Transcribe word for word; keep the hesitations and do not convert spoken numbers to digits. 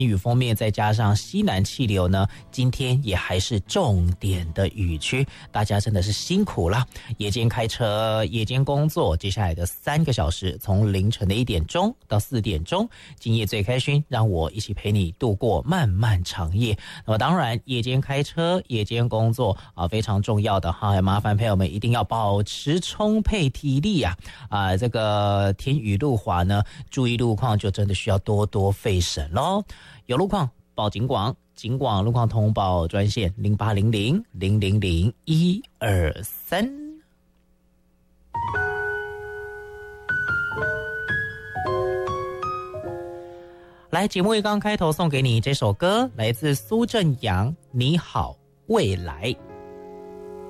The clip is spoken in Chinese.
雨锋面再加上西南气流呢，今天也还是重点的雨区，大家真的是辛苦了。夜间开车，夜间工作，接下来的三个小时，从凌晨的一点钟到四点钟，今夜最开心，让我一起陪你度过漫漫长夜。那么当然，夜间开车，夜间工作啊，非常重要的哈，麻烦朋友们一定要保持充沛体力啊！啊，这个天雨路滑呢，注意路况就真的需要多多费神咯。有路况报警广，警广路况通报专线零八零零零零零一二三。来，节目一刚开头送给你这首歌，来自苏正阳，你好未来。